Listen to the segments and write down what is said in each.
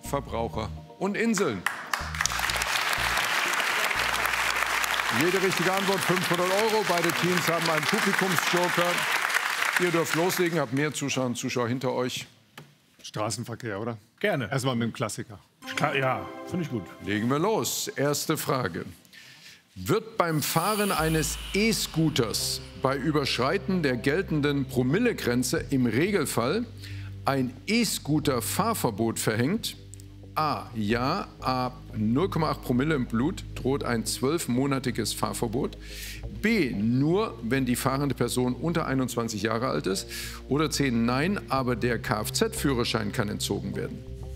Verbraucher und Inseln. Jede richtige Antwort 500 €. Beide Teams haben einen Publikumsjoker. Ihr dürft loslegen, habt mehr Zuschauer und Zuschauer hinter euch. Straßenverkehr, oder? Gerne. Erstmal mit dem Klassiker. Ja, finde ich gut. Legen wir los. Erste Frage. Wird beim Fahren eines E-Scooters bei Überschreiten der geltenden Promillegrenze im Regelfall ein E-Scooter-Fahrverbot verhängt? A. Ja, ab 0,8 Promille im Blut droht ein 12-monatiges Fahrverbot. B. Nur, wenn die fahrende Person unter 21 Jahre alt ist. Oder C. Nein, aber der Kfz-Führerschein kann entzogen werden.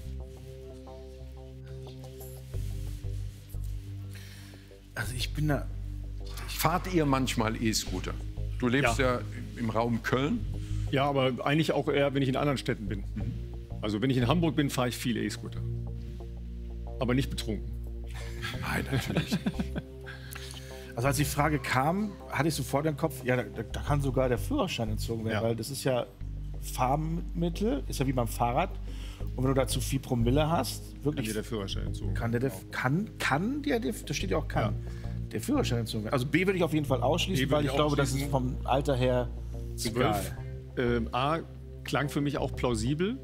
Also ich bin da... Fahrt ihr manchmal E-Scooter? Du lebst ja im Raum Köln. Ja, aber eigentlich auch eher, wenn ich in anderen Städten bin. Also wenn ich in Hamburg bin, fahre ich viel E-Scooter. Aber nicht betrunken. Nein, natürlich nicht. Also als die Frage kam, hatte ich sofort im Kopf, ja, da kann sogar der Führerschein entzogen werden, weil das ist ja Fahrmittel, ist ja wie beim Fahrrad. Und wenn du da zu viel Promille hast, wirklich... Kann dir der Führerschein entzogen. Kann dir, da steht ja auch kann, der Führerschein entzogen werden. Also B würde ich auf jeden Fall ausschließen, weil ich glaube, das ist vom Alter her 12. A klang für mich auch plausibel,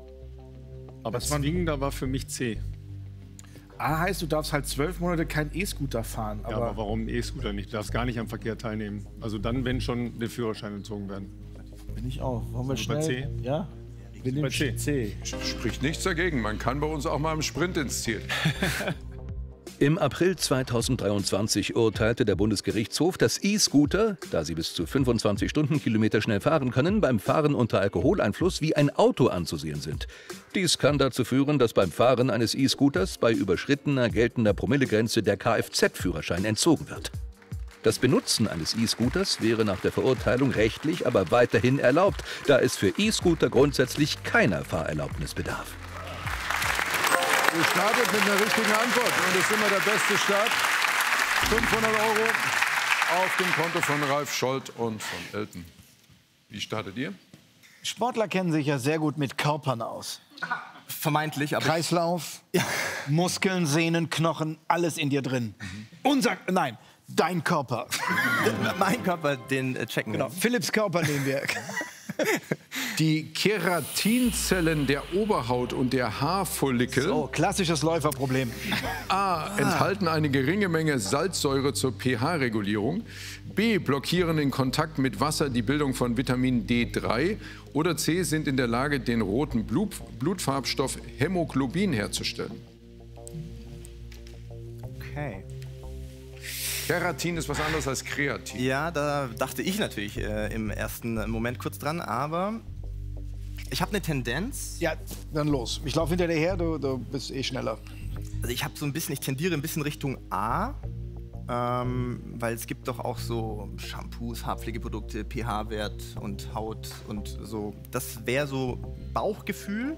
aber zwingender war für mich C. A heißt, du darfst halt 12 Monate kein E-Scooter fahren. Ja, aber warum E-Scooter nicht? Du darfst gar nicht am Verkehr teilnehmen. Also dann, wenn schon, der Führerschein entzogen werden. Bin ich auch. Wollen wir Also schnell? bei C? Ja? Wir nehmen Bei C. C. Spricht nichts dagegen. Man kann bei uns auch mal im Sprint ins Ziel. Im April 2023 urteilte der Bundesgerichtshof, dass E-Scooter, da sie bis zu 25 Stundenkilometer schnell fahren können, beim Fahren unter Alkoholeinfluss wie ein Auto anzusehen sind. Dies kann dazu führen, dass beim Fahren eines E-Scooters bei überschrittener geltender Promillegrenze der Kfz-Führerschein entzogen wird. Das Benutzen eines E-Scooters wäre nach der Verurteilung rechtlich aber weiterhin erlaubt, da es für E-Scooter grundsätzlich keiner Fahrerlaubnis bedarf. Ihr startet mit einer richtigen Antwort und das ist immer der beste Start. 500 € auf dem Konto von Ralf Scholz und von Elton. Wie startet ihr? Sportler kennen sich ja sehr gut mit Körpern aus. Vermeintlich, aber... Kreislauf, Muskeln, Sehnen, Knochen, alles in dir drin. Nein, dein Körper. Mein Körper, den checken wir. Genau, Philipps Körper nehmen wir. Die Keratinzellen der Oberhaut und der Haarfollikel So, klassisches Läuferproblem. A. Enthalten eine geringe Menge Salzsäure zur pH-Regulierung. B. Blockieren den Kontakt mit Wasser die Bildung von Vitamin D3. Oder C. Sind in der Lage, den roten Blutfarbstoff Hämoglobin herzustellen. Okay. Keratin ist was anderes als Kreatin. Ja, da dachte ich natürlich im ersten Moment kurz dran, aber ich habe eine Tendenz. Ja, dann los. Ich laufe hinter dir her, du bist eh schneller. Also ich tendiere ein bisschen Richtung A, weil es gibt doch auch so Shampoos, Haarpflegeprodukte, pH-Wert und Haut und so. Das wäre so Bauchgefühl.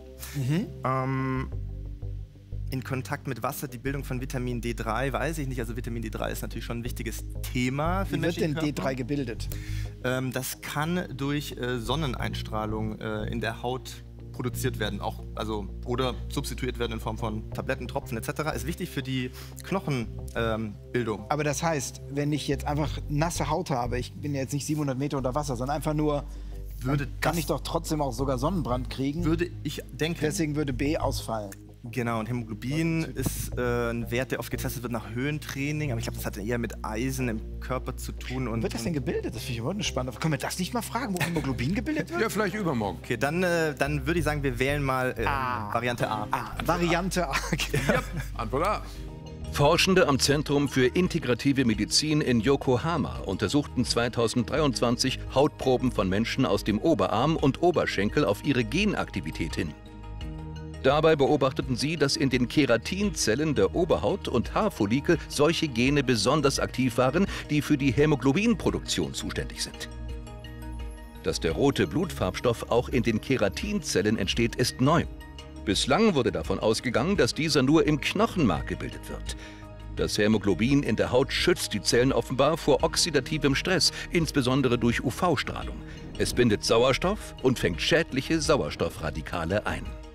In Kontakt mit Wasser, die Bildung von Vitamin D3, weiß ich nicht. Also Vitamin D3 ist natürlich schon ein wichtiges Thema für den Wie wird denn menschlichen Körper. D3 gebildet? Das kann durch Sonneneinstrahlung in der Haut produziert werden, oder substituiert werden in Form von Tabletten, Tropfen etc. Ist wichtig für die Knochenbildung. Aber das heißt, wenn ich jetzt einfach nasse Haut habe, ich bin jetzt nicht 700 Meter unter Wasser, sondern einfach nur, kann ich doch trotzdem auch sogar Sonnenbrand kriegen. Würde ich denken. Deswegen würde B ausfallen. Genau, und Hämoglobin ist ein Wert, der oft getestet wird nach Höhentraining. Aber ich glaube, das hat eher mit Eisen im Körper zu tun. Und Wird das denn gebildet? Das finde ich überhaupt spannend. Können wir das nicht mal fragen, wo Hämoglobin gebildet wird? Ja, vielleicht übermorgen. Okay, dann würde ich sagen, wir wählen mal Variante A. Variante A. Ja, Antwort A. Forschende am Zentrum für integrative Medizin in Yokohama untersuchten 2023 Hautproben von Menschen aus dem Oberarm und Oberschenkel auf ihre Genaktivität hin. Dabei beobachteten sie, dass in den Keratinzellen der Oberhaut und Haarfollikel solche Gene besonders aktiv waren, die für die Hämoglobinproduktion zuständig sind. Dass der rote Blutfarbstoff auch in den Keratinzellen entsteht, ist neu. Bislang wurde davon ausgegangen, dass dieser nur im Knochenmark gebildet wird. Das Hämoglobin in der Haut schützt die Zellen offenbar vor oxidativem Stress, insbesondere durch UV-Strahlung. Es bindet Sauerstoff und fängt schädliche Sauerstoffradikale ein.